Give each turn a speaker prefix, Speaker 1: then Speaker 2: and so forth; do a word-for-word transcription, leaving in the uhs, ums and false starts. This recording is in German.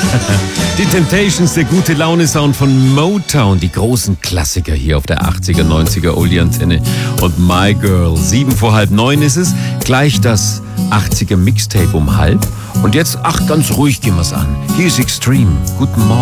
Speaker 1: Die Temptations, der gute Laune-Sound von Motown, die großen Klassiker hier auf der achtziger, neunziger Oldie-Antenne. Und My Girl, sieben vor halb neun ist es, gleich das achtziger Mixtape um halb. Und jetzt, ach, ganz ruhig gehen wir's an. Hier ist Extreme. Guten Morgen.